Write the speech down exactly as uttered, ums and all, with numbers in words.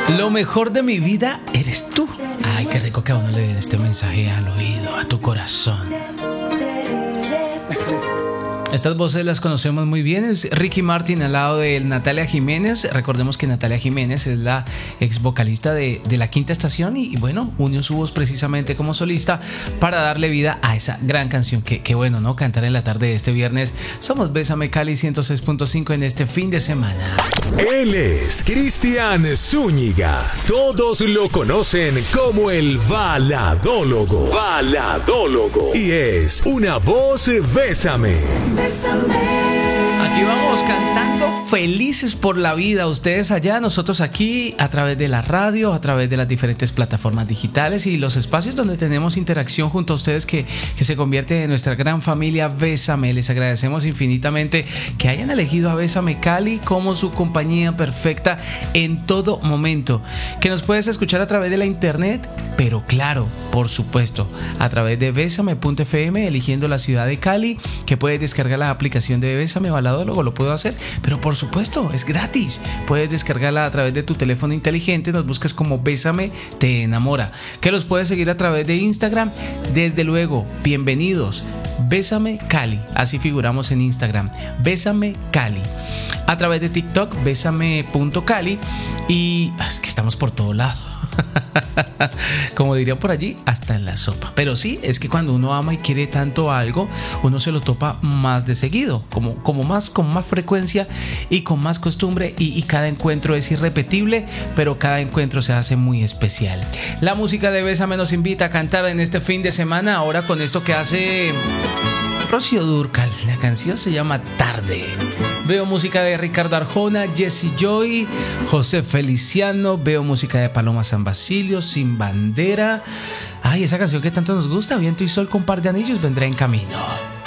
Lo mejor de mi vida eres tú. Ay, qué rico que a uno le den este mensaje al oído, a tu corazón. Estas voces las conocemos muy bien. Es Ricky Martin al lado de Natalia Jiménez. Recordemos que Natalia Jiménez es la ex vocalista de, de La Quinta Estación y, y bueno, unió su voz precisamente como solista para darle vida a esa gran canción. Que, que bueno, ¿no? Cantar en la tarde de este viernes. Somos Bésame Cali ciento seis punto cinco en este fin de semana. Él es Cristian Zúñiga. Todos lo conocen como el baladólogo. Baladólogo. Y es una voz Bésame. Aquí vamos cantando felices por la vida. Ustedes allá, nosotros aquí a través de la radio, a través de las diferentes plataformas digitales y los espacios donde tenemos interacción junto a ustedes que, que se convierte en nuestra gran familia Bésame. Les agradecemos infinitamente que hayan elegido a Bésame Cali como su compañía perfecta en todo momento. Que nos puedes escuchar a través de la internet, pero claro, por supuesto, a través de bésame punto efe eme, eligiendo la ciudad de Cali, que puedes descargar la aplicación de Bésame Baladólogo. Lo puedo hacer, pero por supuesto es gratis. Puedes descargarla a través de tu teléfono inteligente. Nos buscas como Bésame Te Enamora. Que los puedes seguir a través de Instagram. Desde luego, bienvenidos. Bésame Cali, así figuramos en Instagram. Bésame Cali. A través de TikTok, bésame punto cali. Y es que estamos por todo lado. Como dirían por allí, hasta en la sopa. Pero sí, es que cuando uno ama y quiere tanto algo, uno se lo topa más de seguido, como, como más, con más frecuencia y con más costumbre, y, y cada encuentro es irrepetible, pero cada encuentro se hace muy especial. La música de Bésame nos invita a cantar en este fin de semana, ahora con esto que hace Rocío Dúrcal. La canción se llama Tarde. Veo música de Ricardo Arjona, Jesse Joy, José Feliciano. Veo música de Paloma San Basilio, Sin Bandera. Ay, esa canción que tanto nos gusta, Viento y Sol con Par de Anillos, vendrá en camino.